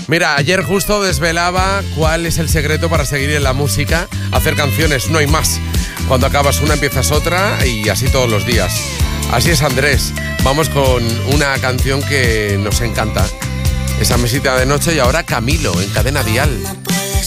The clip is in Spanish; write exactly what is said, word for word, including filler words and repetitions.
Mira, ayer justo desvelaba cuál es el secreto para seguir en la música, hacer canciones, no hay más. Cuando acabas una empiezas otra y así todos los días. Así es, Andrés. Vamos con una canción que nos encanta. Esa mesita de noche y ahora Camilo en Cadena Dial.